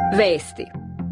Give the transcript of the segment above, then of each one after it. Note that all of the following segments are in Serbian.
Vesti.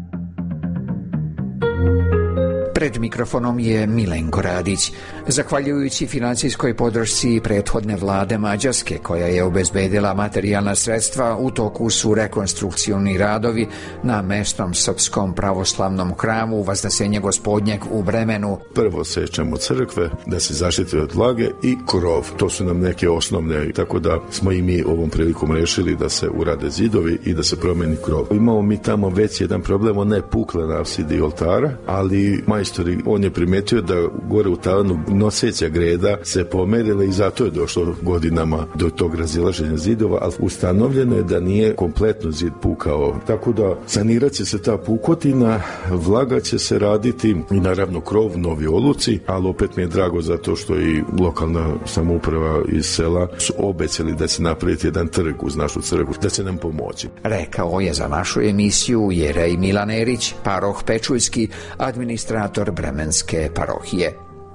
Pred mikrofonom je Milenko Radić. Zahvaljujući financijskoj podršci prethodne vlade Mađarske, koja je obezbedila materijalna sredstva, u toku su rekonstrukcioni radovi na mesnom srpskom pravoslavnom hramu Vaznesenja Gospodnjeg u Bremenu. Prvo sečemo crkve da se zaštite od vlage i krov. To su nam neke osnovne, tako da smo i mi ovom prilikom rešili da se urade zidovi i da se promeni krov. Imamo mi tamo već jedan problem, on ne pukla na apsidi oltara, ali on je primetio da gore u tavanu noseća greda se pomerila i zato je došlo godinama do tog razilaženja zidova, ali ustanovljeno je da nije kompletno zid pukao. Tako da sanirat će se ta pukotina, vlaga će se raditi i naravno krov, novi oluci, ali opet mi je drago zato što i lokalna samouprava iz sela su obećali da će napraviti jedan trg uz našu crkvu, da će nam pomoći. Rekao je za našu emisiju Jerej Milanerić, paroh Pečuljski, administrator Bremenske parohije.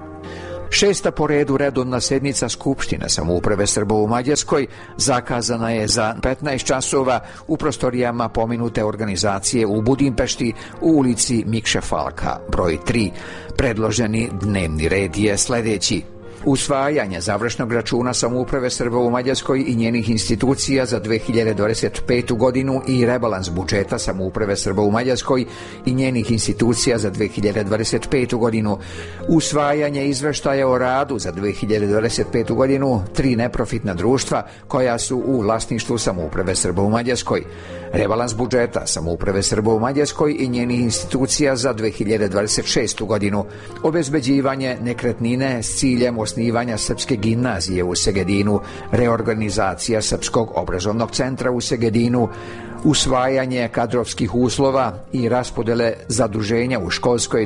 6. po redu redovna sednica Skupštine samouprave Srba u Mađarskoj zakazana je za 15 časova u prostorijama pomenute organizacije u Budimpešti u ulici Mikše Falka, broj 3. Predloženi dnevni red je sledeći: usvajanje završnog računa samouprave Srba u Mađarskoj i njenih institucija za 2025. godinu i rebalans budžeta samouprave Srba u Mađarskoj i njenih institucija za 2025. godinu, usvajanje izveštaja o radu za 2025. godinu 3 neprofitna društva koja su u vlasništvu samouprave Srba u Mađarskoj, rebalans budžeta samouprave Srba u Mađarskoj i njenih institucija za 2026. godinu, obezbeđivanje nekretnine s ciljem osnivanja Srpske gimnazije u Segedinu, reorganizacija Srpskog obrazovnog centra u Segedinu, usvajanje kadrovskih uslova i raspodele zaduženja u školskoj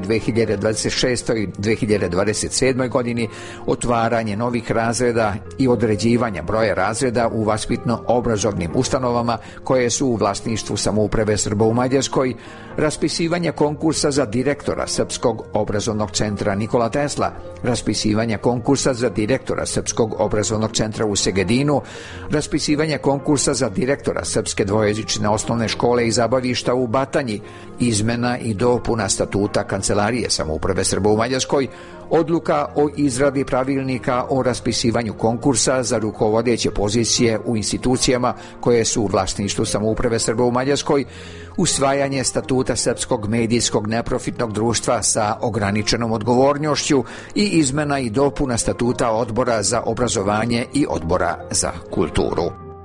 2026. i 2027. godini, otvaranje novih razreda i određivanje broja razreda u vaspitno-obrazovnim ustanovama koje su u vlasništvu samouprave Srba u Mađarskoj, raspisivanje konkursa za direktora Srpskog obrazovnog centra Nikola Tesla, raspisivanje konkursa za direktora Srpskog obrazovnog centra u Segedinu, raspisivanje konkursa za direktora Srpske dvojezične osnovne škole i zabavišta u Batanji, izmena i dopuna statuta Kancelarije samouprave Srba u Mađarskoj, odluka o izradi pravilnika o raspisivanju konkursa za rukovodeće pozicije u institucijama koje su u vlasništvu samouprave Srba u Mađarskoj, usvajanje statuta Srpskog medijskog neprofitnog društva sa ograničenom odgovornošću i izmena i dopuna statuta Odbora za obrazovanje i Odbora za kulturu.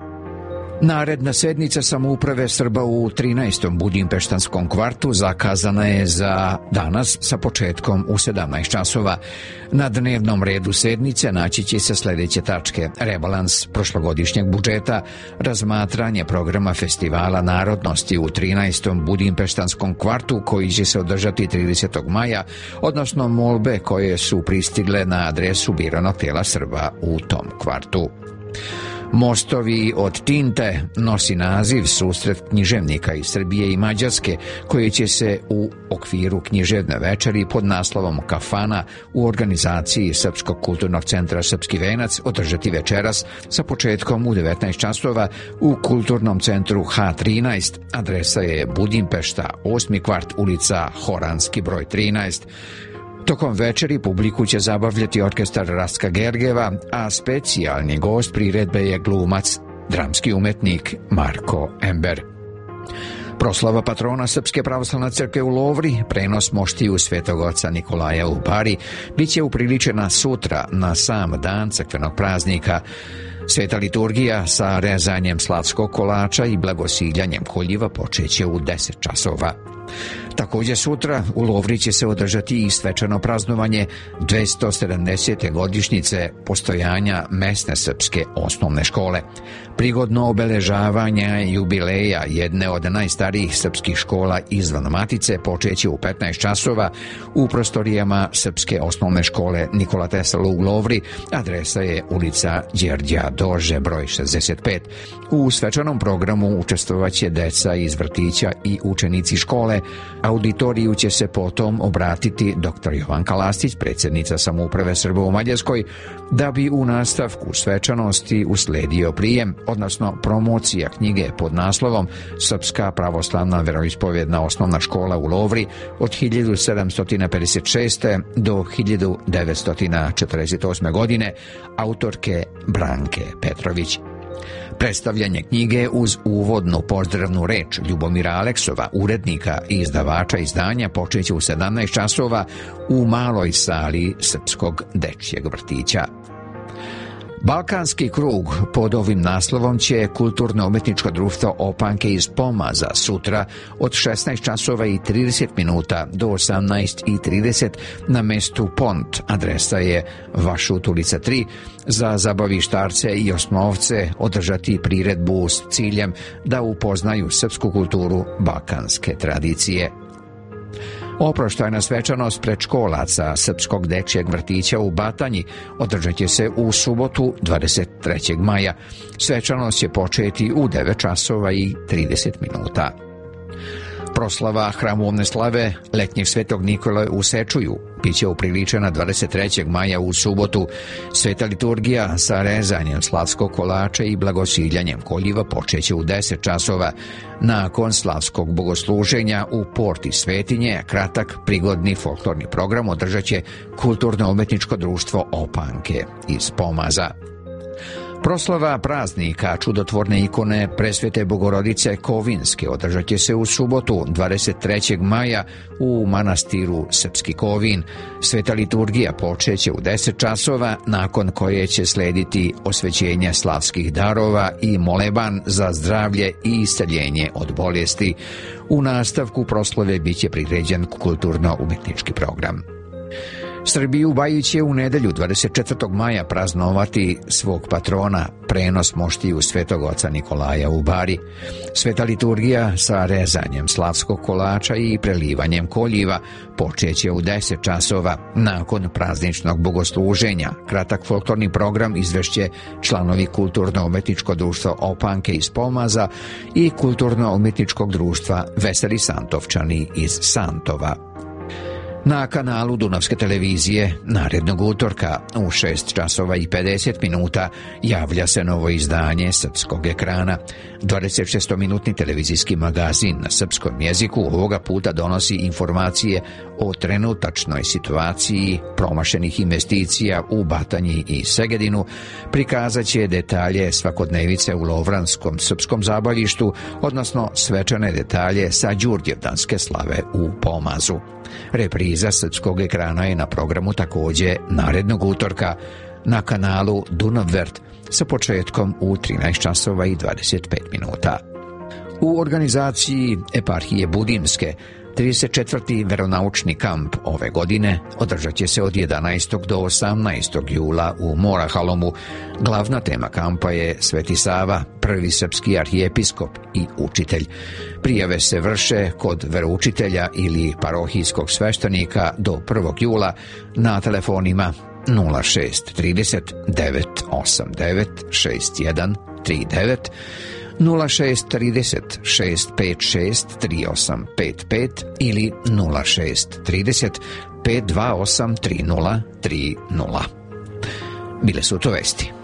Naredna sednica samouprave Srba u 13. Budimpeštanskom kvartu zakazana je za danas sa početkom u 17 časova. Na dnevnom redu sednice naći će se sledeće tačke: rebalans prošlogodišnjeg budžeta, razmatranje programa festivala narodnosti u 13. Budimpeštanskom kvartu koji će se održati 30. maja, odnosno molbe koje su pristigle na adresu biranog tela Srba u tom kvartu. Mostovi od tinte nosi naziv susret književnika iz Srbije i Mađarske koji će se u okviru književne večeri pod naslovom Kafana u organizaciji Srpskog kulturnog centra Srpski venac održati večeras sa početkom u 19 časova u kulturnom centru H13. Adresa je Budimpešta, 8. kvart, ulica Horanski broj 13. Tokom večeri publiku će zabavljati orkestar Rastka Gergeva, a specijalni gost priredbe je glumac, dramski umetnik Marko Ember. Proslava patrona Srpske pravoslavne crkve u Lovri, prenos moštiju Svetog oca Nikolaja u Bari, bit će upriličena sutra na sam dan crkvenog praznika. Sveta liturgija sa rezanjem slavskog kolača i blagosiljanjem koljiva počeće u 10 časova. Također sutra u Lovri će se održati i svečano praznovanje 270. godišnjice postojanja mesne srpske osnovne škole. Prigodno obeležavanje jubileja jedne od najstarijih srpskih škola izvan Matice počeće u 15 časova u prostorijama Srpske osnovne škole Nikola Tesla u Lovri. Adresa je ulica Đerđa Dože broj 65. U svečanom programu učestvovaće deca iz vrtića i učenici škole. Auditoriju će se potom obratiti dr. Jovanka Lastić, predsjednica samouprave Srba u Mađarskoj, da bi u nastavku svečanosti usledio prijem, odnosno promocija knjige pod naslovom Srpska pravoslavna veroispovjedna osnovna škola u Lovri od 1756. do 1948. godine autorke Branke Petrović. Predstavljanje knjige uz uvodnu pozdravnu reč Ljubomira Aleksova, urednika i izdavača izdanja, počeće u 17 časova u maloj sali Srpskog dečjeg vrtića. Balkanski krug pod ovim naslovom će Kulturno-umetničko društvo Opanke iz Pomaza sutra od 16 časova i 30 minuta do 18:30 na mestu Pont, adresa je Vašut ulica 3, za zabavištarce i osnovce održati priredbu s ciljem da upoznaju srpsku kulturu, balkanske tradicije. Oproštajna svečanost predškolaca Srpskog dečjeg vrtića u Batanji održat će se u subotu 23. maja. Svečanost će početi u 9 časova i 30 minuta. Proslava hramovne slave letnjeg Svetog Nikole u Sečuju biće upriličena 23. maja u subotu. Sveta liturgija sa rezanjem slavskog kolača i blagosiljanjem koljiva počeće u 10 časova. Nakon slavskog bogosluženja u porti Svetinje kratak prigodni folklorni program održat će Kulturno-umetničko društvo Opanke iz Pomaza. Proslava praznika čudotvorne ikone Presvete Bogorodice Kovinske održat će se u subotu 23. maja u manastiru Srpski Kovin. Sveta liturgija počeće u 10 časova, nakon koje će slediti osvećenje slavskih darova i moleban za zdravlje i isceljenje od bolesti. U nastavku proslave biće priređen kulturno-umetnički program. Srbiju Bajić će u nedelju 24. maja praznovati svog patrona, prenos moštiju Svetog oca Nikolaja u Bari. Sveta liturgija sa rezanjem slavskog kolača i prelivanjem koljiva počeće u 10 časova. Nakon prazničnog bogosluženja kratak folklorni program izvešće članovi Kulturno-umetničkog društva Opanke iz Pomaza i Kulturno-umetničkog društva Veseli Santovčani iz Santova. Na kanalu Dunavske televizije narednog utorka u 6 časova i 50 minuta javlja se novo izdanje Srpskog ekrana. 26-minutni televizijski magazin na srpskom jeziku ovoga puta donosi informacije o trenutačnoj situaciji promašenih investicija u Batanji i Segedinu, prikazat će detalje svakodnevice u Lovranskom srpskom zabavištu, odnosno svečane detalje sa Đurđevdanske slave u Pomazu. Repriza Srpskog ekrana je na programu također narednog utorka na kanalu Dunavvert sa početkom u 13 časova i 25 minuta. U organizaciji Eparhije Budimske 34. veronaučni kamp ove godine održat će se od 11. do 18. jula u Morahalomu. Glavna tema kampa je Sveti Sava, prvi srpski arhijepiskop i učitelj. Prijave se vrše kod veroučitelja ili parohijskog sveštenika do 1. jula na telefonima 0630 989 6139, 0630 656 3855 ili 0630 528 3030. Bile su to vesti.